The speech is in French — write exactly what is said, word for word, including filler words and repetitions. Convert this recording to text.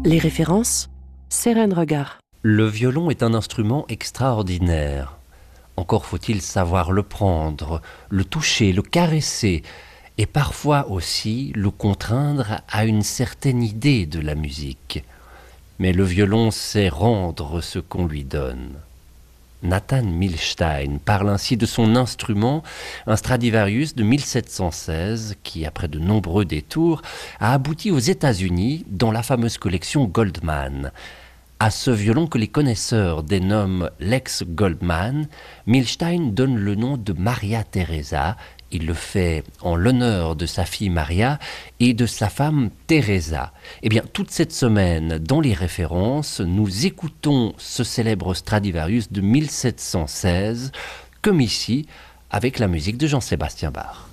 Les références, Seren Regard. Le violon est un instrument extraordinaire. Encore faut-il savoir le prendre, le toucher, le caresser, et parfois aussi le contraindre à une certaine idée de la musique. Mais le violon sait rendre ce qu'on lui donne. Nathan Milstein parle ainsi de son instrument, un Stradivarius de mille sept cent seize, qui, après de nombreux détours, a abouti aux États-Unis dans la fameuse collection Goldman. À ce violon que les connaisseurs dénomment l'ex Goldman, Milstein donne le nom de Maria Teresa. Il le fait en l'honneur de sa fille Maria et de sa femme Teresa. Eh bien, toute cette semaine, dans les références, nous écoutons ce célèbre Stradivarius de mille sept cent seize, comme ici, avec la musique de Jean-Sébastien Bach.